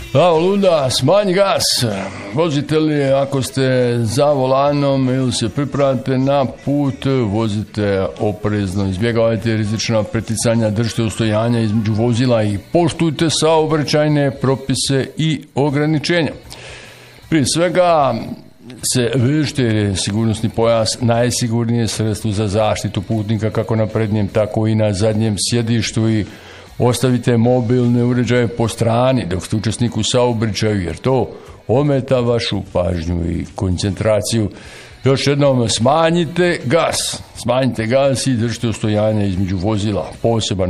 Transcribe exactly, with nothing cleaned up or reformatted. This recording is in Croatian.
Bravo luda, smanji gas. Vozite li ako ste za volanom ili se pripravate na put, vozite oprezno, izbjegavajte rizična preticanja, držite ustojanja između vozila i poštujte saobraćajne propise i ograničenja. Prije svega se vežite jer je sigurnosni pojas najsigurnije sredstvo za zaštitu putnika kako na prednjem tako i na zadnjem sjedištu i ostavite mobilne uređaje po strani dok ste učesnik u saobraćaju jer to ometa vašu pažnju i koncentraciju. Još jednom smanjite gas, smanjite gas i držite ustojanje između vozila. Poseban